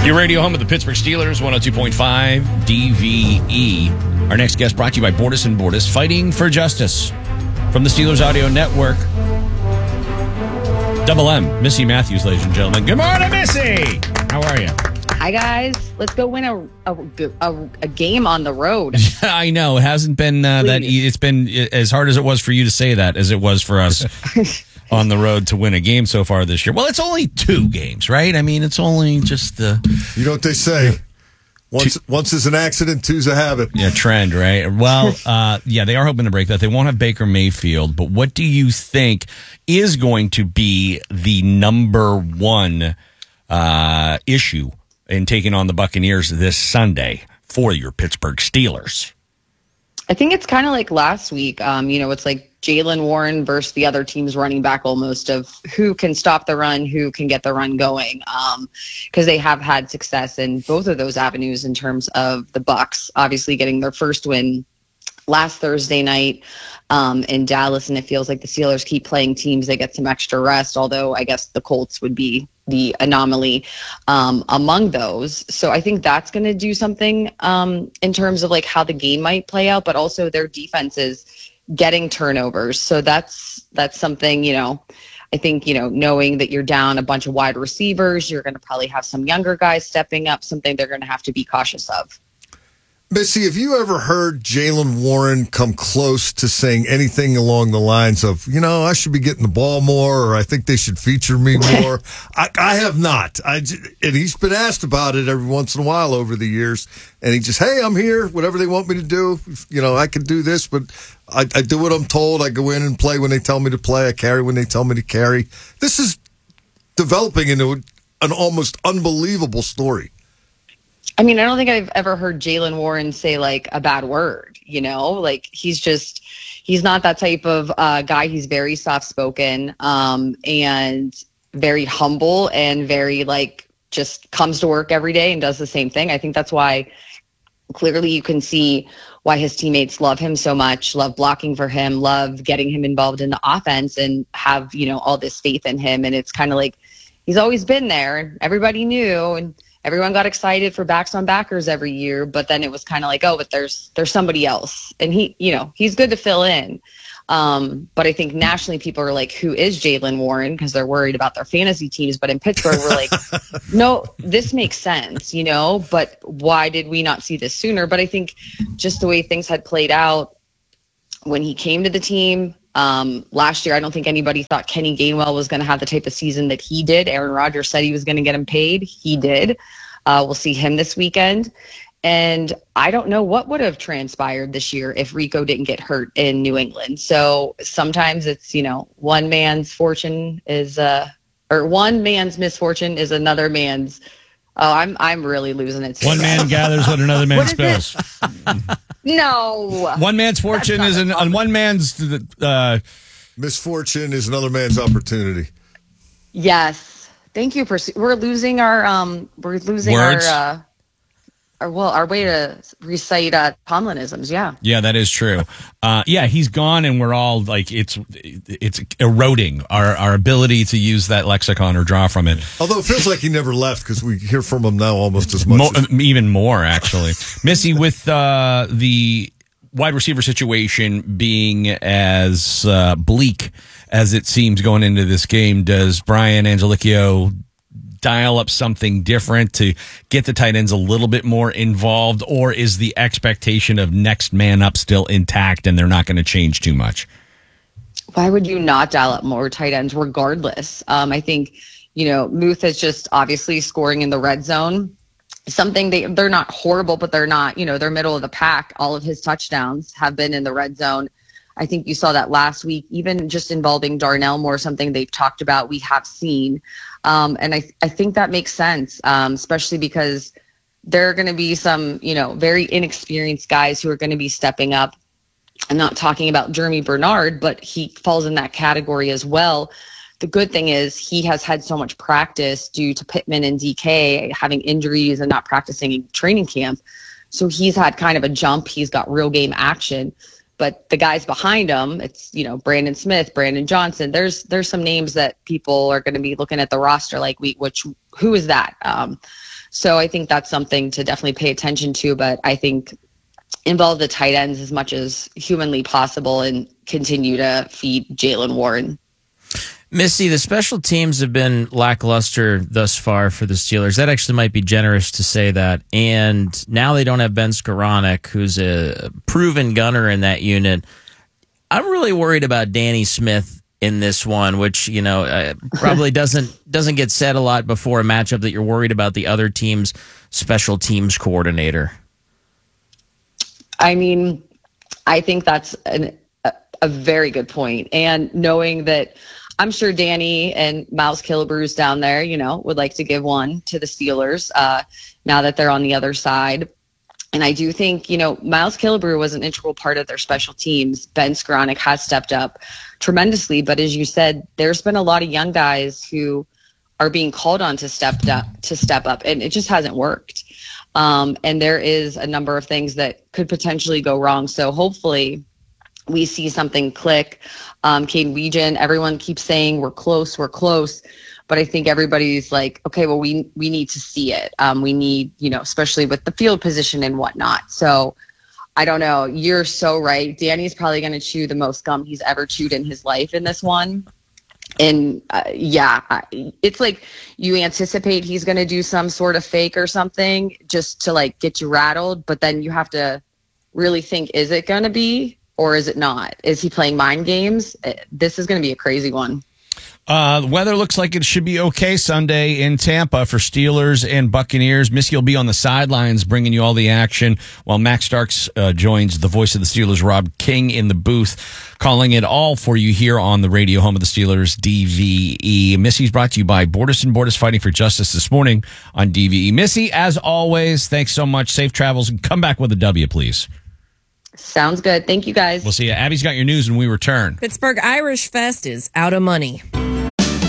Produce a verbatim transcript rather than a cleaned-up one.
Your radio home of the Pittsburgh Steelers, one oh two point five D V E. Our next guest brought to you by Bordas and Bordas, fighting for justice. From the Steelers Audio Network, Double M, Missy Matthews, ladies and gentlemen. Good morning, Missy! How are you? Hi, guys. Let's go win a a, a, a game on the road. I know. It hasn't been uh, that e- It's been as hard as it was for you to say that as it was for us on the road to win a game so far this year. Well, it's only two games, right? I mean, it's only just the... You know what they say? Once once is an accident, two's a habit. Yeah, trend, right? Well, uh, yeah, they are hoping to break that. They won't have Baker Mayfield, but what do you think is going to be the number one uh, issue in taking on the Buccaneers this Sunday for your Pittsburgh Steelers? I think it's kind of like last week. Um, you know, it's like Jaylen Warren versus the other team's running back almost, of who can stop the run, who can get the run going, because um, they have had success in both of those avenues in terms of the Bucs obviously getting their first win last Thursday night um, in Dallas, and it feels like the Steelers keep playing teams they get some extra rest, although I guess the Colts would be the anomaly um, among those. So I think that's going to do something um, in terms of like how the game might play out, but also their defense is getting turnovers. So that's that's something, you know, I think, you know, knowing that you're down a bunch of wide receivers, you're going to probably have some younger guys stepping up, something they're going to have to be cautious of. Missy, have you ever heard Jaylen Warren come close to saying anything along the lines of, you know, I should be getting the ball more, or I think they should feature me more? I, I have not. I, and he's been asked about it every once in a while over the years. And he just, hey, I'm here, whatever they want me to do. You know, I can do this, but I, I do what I'm told. I go in and play when they tell me to play. I carry when they tell me to carry. This is developing into an almost unbelievable story. I mean, I don't think I've ever heard Jaylen Warren say like a bad word, you know, like he's just, he's not that type of uh, guy. He's very soft spoken um, and very humble and very like just comes to work every day and does the same thing. I think that's why clearly you can see why his teammates love him so much, love blocking for him, love getting him involved in the offense and have, you know, all this faith in him. And it's kind of like he's always been there. Everybody knew, and everyone got excited for backs on backers every year, but then it was kind of like, oh, but there's there's somebody else. And he, you know, he's good to fill in. Um, but I think nationally people are like, who is Jaylen Warren? Because they're worried about their fantasy teams. But in Pittsburgh, we're like, no, this makes sense, you know, but why did we not see this sooner? But I think just the way things had played out when he came to the team, Um, last year, I don't think anybody thought Kenny Gainwell was going to have the type of season that he did. Aaron Rodgers said he was going to get him paid. He did. Uh, we'll see him this weekend. And I don't know what would have transpired this year if Rico didn't get hurt in New England. So sometimes it's, you know, one man's fortune is, uh, or one man's misfortune is another man's. Oh, I'm I'm really losing it. One man gathers what another man spills. No. One man's fortune is an, on one man's uh, misfortune is another man's opportunity. Yes. Thank you for. We're losing our um. We're losing words. our uh, our well our way to recite uh, Tomlinisms. Yeah. Yeah, that is true. Uh, yeah, he's gone, and we're all like, it's it's eroding our our ability to use that lexicon or draw from it. Although it feels like he never left, because we hear from him now almost as much. Mo- as- even more, actually. Missy, with uh, the wide receiver situation being as uh, bleak as it seems going into this game, does Brian Angelicchio dial up something different to get the tight ends a little bit more involved, or is the expectation of next man up still intact and they're not going to change too much? Why would you not dial up more tight ends regardless? Um, I think, you know, Muth is just obviously scoring in the red zone. Something they, they're not horrible, but they're not, you know, they're middle of the pack. All of his touchdowns have been in the red zone. I think you saw that last week, even just involving Darnell Moore, something they've talked about, we have seen. Um, and I, I think that makes sense, um, especially because there are going to be some, you know, very inexperienced guys who are going to be stepping up. I'm not talking about Jeremy Bernard, but he falls in that category as well. The good thing is he has had so much practice due to Pittman and D K having injuries and not practicing in training camp. So he's had kind of a jump. He's got real game action. but the guys behind him, it's, you know, Brandon Smith, Brandon Johnson. There's there's some names that people are going to be looking at the roster like, we, which who is that? Um, so I think that's something to definitely pay attention to. But I think involve the tight ends as much as humanly possible and continue to feed Jaylen Warren. Missy, the special teams have been lackluster thus far for the Steelers. That actually might be generous to say that. And now they don't have Ben Skoranek, who's a proven gunner in that unit. I'm really worried about Danny Smith in this one, which, you know, uh, probably doesn't doesn't get said a lot before a matchup, that you're worried about the other team's special teams coordinator. I mean, I think that's an, a, a very good point. And knowing that, I'm sure Danny and Miles Killebrews down there, you know, would like to give one to the Steelers uh, now that they're on the other side. And I do think, you know, Miles Killebrew was an integral part of their special teams. Ben Skoranek has stepped up tremendously. But as you said, there's been a lot of young guys who are being called on to step up, to step up, and it just hasn't worked. Um, and there is a number of things that could potentially go wrong. So hopefully we see something click. Um, Caden Weegan, everyone keeps saying we're close, we're close. But I think everybody's like, okay, well, we we need to see it. Um, we need, you know, especially with the field position and whatnot. So I don't know. You're so right. Danny's probably going to chew the most gum he's ever chewed in his life in this one. And uh, yeah, it's like you anticipate he's going to do some sort of fake or something just to like get you rattled. But then you have to really think, is it going to be? Or is it not? Is he playing mind games? This is going to be a crazy one. Uh, the weather looks like it should be okay Sunday in Tampa for Steelers and Buccaneers. Missy will be on the sidelines bringing you all the action while Max Starks uh, joins the voice of the Steelers, Rob King, in the booth, calling it all for you here on the radio home of the Steelers, D V E. Missy's brought to you by Borders and Borders Fighting for Justice this morning on D V E. Missy, as always, thanks so much. Safe travels, and come back with a W, please. Sounds good. Thank you, guys. We'll see you. Abby's got your news when we return. Pittsburgh Irish Fest is out of money.